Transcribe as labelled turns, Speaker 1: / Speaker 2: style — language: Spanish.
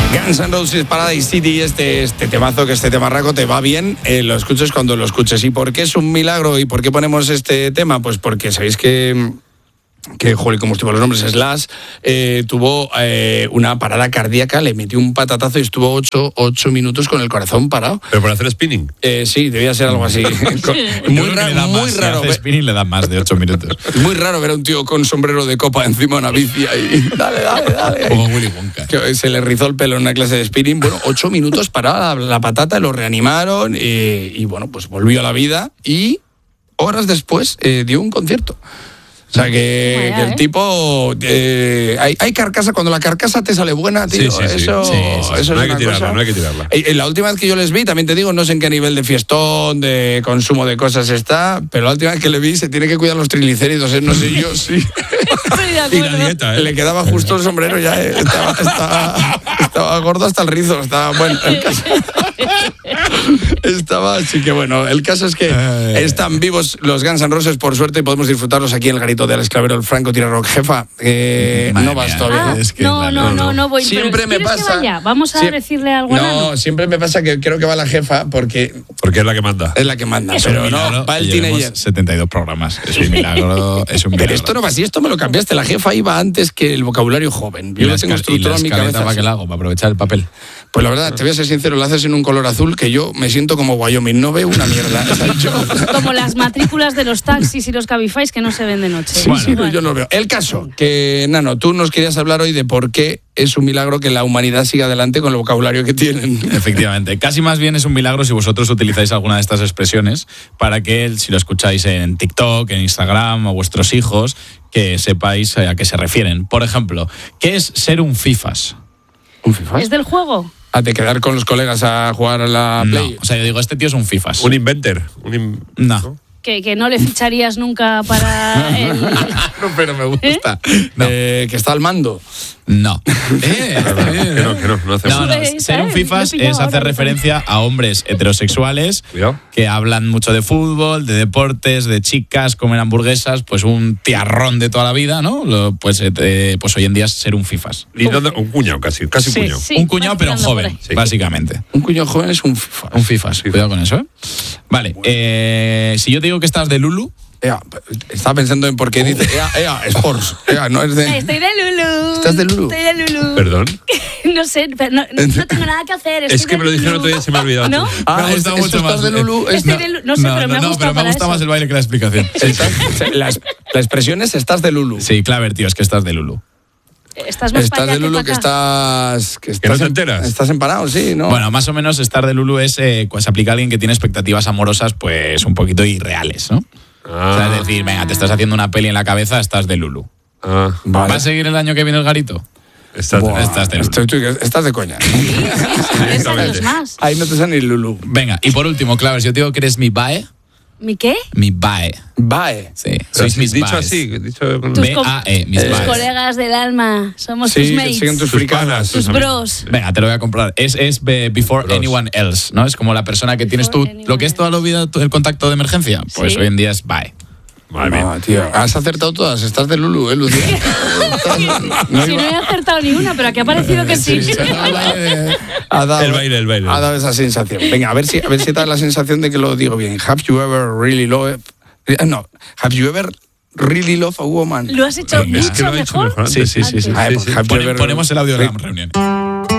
Speaker 1: Guns N' Roses Paradise City, este temazo, que este temarraco te va bien, lo escuches cuando lo escuches. ¿Y por qué es un milagro y por qué ponemos este tema? Pues porque sabéis que joder, como estuvo los nombres, Slash tuvo una parada cardíaca, le metió un patatazo y estuvo 8 minutos con el corazón parado.
Speaker 2: ¿Pero por hacer spinning?
Speaker 1: Sí, debía ser algo así. Muy raro, muy raro.
Speaker 3: Si hace spinning le dan más de 8 minutos.
Speaker 1: Muy raro ver a un tío con sombrero de copa encima de una bici ahí. Dale.
Speaker 3: Como Willy Wonka.
Speaker 1: Que se le rizó el pelo en una clase de spinning. Bueno, 8 minutos parada la patata, lo reanimaron y bueno, pues volvió a la vida y horas después dio un concierto. O sea que el tipo hay carcasa, cuando la carcasa te sale buena, tío.
Speaker 2: Sí.
Speaker 1: Eso
Speaker 2: no hay que tirarla.
Speaker 1: La última vez que yo les vi, también te digo, no sé en qué nivel de fiestón, de consumo de cosas está, pero la última vez que le vi se tiene que cuidar los triglicéridos, no sé yo, sí.
Speaker 2: Y la dieta,
Speaker 1: Le quedaba justo el sombrero ya, estaba gordo hasta el rizo, estaba bueno. Así que bueno, el caso es que están vivos los Guns N' Roses, por suerte, y podemos disfrutarlos aquí en el garito de Alex Clavero, el Franco Tira Rock. Jefa, no vas todavía, ¿no?
Speaker 3: Es que
Speaker 4: no voy.
Speaker 1: Siempre
Speaker 4: pero
Speaker 1: me pasa.
Speaker 4: Que vaya? Vamos a decirle algo.
Speaker 1: No, siempre me pasa que creo que va la jefa porque
Speaker 2: es la que manda.
Speaker 1: es la que manda,
Speaker 3: Es
Speaker 1: pero
Speaker 3: un milagro
Speaker 1: no, va el
Speaker 3: que llevemos
Speaker 1: teenager.
Speaker 3: 72 programas. Es un milagro.
Speaker 1: Pero esto no va así, esto me lo cambiaste. La jefa iba antes que el vocabulario joven. Yo lo tengo estructurado en mi cabeza.
Speaker 3: ¿Para qué la hago? ¿Para aprovechar el papel?
Speaker 1: Pues la verdad, te voy a ser sincero, lo haces en un color azul que yo me siento como Wyoming, no veo una mierda.
Speaker 4: Como las matrículas de los taxis y los Cabifys que no se ven de noche.
Speaker 1: Sí, pero yo no veo. El caso, que Nano, tú nos querías hablar hoy de por qué es un milagro que la humanidad siga adelante con el vocabulario que tienen.
Speaker 3: Efectivamente. Casi más bien es un milagro si vosotros utilizáis alguna de estas expresiones para que, si lo escucháis en TikTok, en Instagram, a vuestros hijos, que sepáis a qué se refieren. Por ejemplo, ¿qué es ser un fifas?
Speaker 1: ¿Un fifas?
Speaker 4: ¿Es del juego?
Speaker 1: De quedar con los colegas a jugar a la Play.
Speaker 3: No, o sea, yo digo, este tío es un fifas.
Speaker 2: Un inventor.
Speaker 3: No.
Speaker 4: Que no le ficharías nunca para el...
Speaker 1: No, pero me gusta.
Speaker 3: No.
Speaker 1: Que está al mando.
Speaker 3: No.
Speaker 2: No hace
Speaker 3: No, ser un fifas es hacer referencia a hombres heterosexuales que hablan mucho de fútbol, de deportes, de chicas, comen hamburguesas, pues un tiarrón de toda la vida, ¿no? Pues hoy en día es ser un fifas.
Speaker 2: Y un cuñado, casi un cuñado.
Speaker 4: Sí,
Speaker 3: un cuñado, pero joven, básicamente.
Speaker 1: Un cuñado joven es un fifas.
Speaker 3: Un fifas, cuidado con eso, ¿eh? Vale, si yo te digo que estás de Lulu...
Speaker 1: Estaba pensando en por qué dice Sports. No es de...
Speaker 4: Estoy de Lulu.
Speaker 1: ¿Estás de Lulu?
Speaker 4: Estoy de Lulu.
Speaker 2: ¿Perdón?
Speaker 4: No sé, pero no tengo nada que hacer.
Speaker 2: Es que me lo dijeron otro día y se me ha olvidado.
Speaker 4: ¿No?
Speaker 3: Me ha gustado mucho más.
Speaker 1: ¿Estás de Lulu?
Speaker 4: Estoy de Lulu. No sé, pero me ha gustado
Speaker 3: me gusta más el baile que la explicación.
Speaker 1: La expresión es estás de Lulu.
Speaker 3: Sí, Claver, tío, es que estás de Lulu.
Speaker 4: Estás más para allá
Speaker 1: de Lulu
Speaker 4: que
Speaker 1: que
Speaker 4: para acá.
Speaker 1: estás
Speaker 2: no te enteras.
Speaker 1: Estás empanado, sí, ¿no?
Speaker 3: Bueno, más o menos estar de Lulu es pues, se aplica a alguien que tiene expectativas amorosas pues un poquito irreales, ¿no? O sea, es decir, venga, te estás haciendo una peli en la cabeza, estás de Lulu.
Speaker 1: Vale.
Speaker 3: ¿Va a seguir el año que viene el garito?
Speaker 2: Estás
Speaker 3: de Lulu.
Speaker 1: Estás de coña.
Speaker 4: Esa de los más.
Speaker 1: Ahí no te sale ni Lulu.
Speaker 3: Venga, y por último, Claver, si yo te digo que eres mi bae.
Speaker 4: ¿Mi qué?
Speaker 3: Mi bae.
Speaker 1: Bae.
Speaker 3: Sí, sois mis
Speaker 2: dicho
Speaker 3: baes.
Speaker 2: así, dicho con...
Speaker 3: B-A-E, mis
Speaker 4: Tus
Speaker 3: baes.
Speaker 4: colegas del alma. Somos tus
Speaker 1: Sí, que
Speaker 4: mates.
Speaker 1: siguen tus fricanas.
Speaker 4: Tus bros.
Speaker 3: Venga, te lo voy a comprar. Es before
Speaker 2: Bros.
Speaker 3: anyone else, ¿no? Es como la persona que tienes tú,
Speaker 4: Before
Speaker 3: lo que es toda la vida el contacto de emergencia. Pues
Speaker 4: Sí.
Speaker 3: hoy en día es bae.
Speaker 2: Madre mía.
Speaker 1: No, tío, has acertado todas. Estás de Lulu, Lucía.
Speaker 4: Si no he acertado ni una, pero aquí ha parecido que sí.
Speaker 1: Ha dado,
Speaker 2: El baile.
Speaker 1: Ha dado esa sensación. Venga, a ver si te da la sensación de que lo digo bien. Have you ever really loved... No, have you ever really loved a woman?
Speaker 4: Lo has hecho
Speaker 2: Es que lo
Speaker 4: mucho
Speaker 2: ha dicho
Speaker 4: mejor.
Speaker 2: mejor antes.
Speaker 3: Sí.
Speaker 1: Ay, pues, have you ever-
Speaker 3: Ponemos el audio de la reunión.